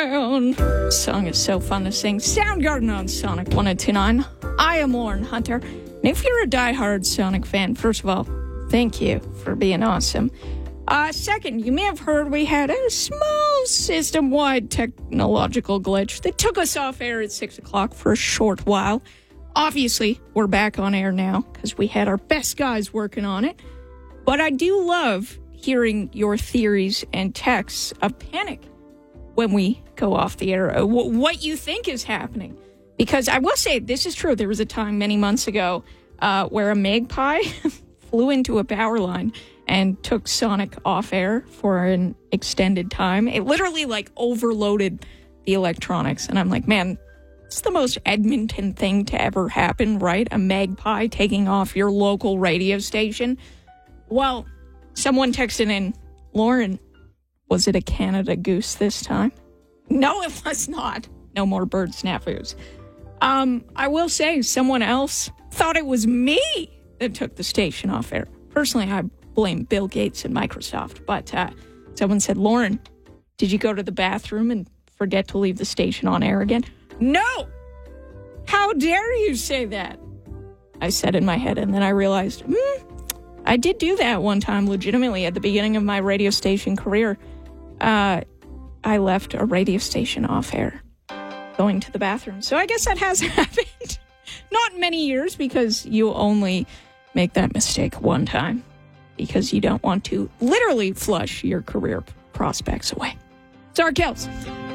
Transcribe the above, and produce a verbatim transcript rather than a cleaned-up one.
Song is so fun to sing. Soundgarden on Sonic one oh two point nine. I am Lauren Hunter. And if you're a diehard Sonic fan, first of all, thank you for being awesome. Uh, second, you may have heard we had a small system-wide technological glitch that took us off air at six o'clock for a short while. Obviously, we're back on air now because we had our best guys working on it. But I do love hearing your theories and texts of panic when we go off the air, uh, w- what you think is happening. Because I will say, this is true. There was a time many months ago uh, where a magpie flew into a power line and took Sonic off air for an extended time. It literally, like, overloaded the electronics. And I'm like, man, it's the most Edmonton thing to ever happen, right? A magpie taking off your local radio station. Well, someone texted in, Lauren, was it a Canada goose this time? No, it was not. No more bird snafus. Um, I will say someone else thought it was me that took the station off air. Personally, I blame Bill Gates and Microsoft. But uh, someone said, Lauren, did you go to the bathroom and forget to leave the station on air again? No! How dare you say that? I said in my head, and then I realized, hmm, I did do that one time legitimately at the beginning of my radio station career. Uh, I left a radio station off air going to the bathroom. So I guess that has happened. Not many years, because you only make that mistake one time because you don't want to literally flush your career prospects away. Sorry, Kels.